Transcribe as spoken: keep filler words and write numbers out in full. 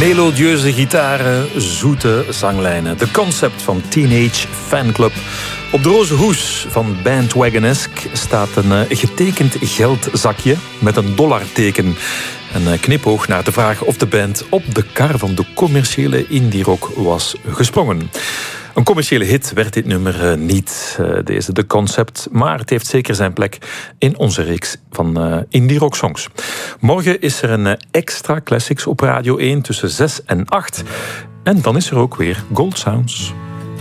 Melodieuze gitaren, zoete zanglijnen. De concept van Teenage Fanclub. Op de roze hoes van Bandwagonesque staat een getekend geldzakje met een dollarteken. Een knipoog naar de vraag of de band op de kar van de commerciële indie-rock was gesprongen. Een commerciële hit werd dit nummer niet, deze de concept, maar het heeft zeker zijn plek in onze reeks van indie-rock songs. Morgen is er een extra classics op Radio één tussen zes en acht. En dan is er ook weer Gold Sounds.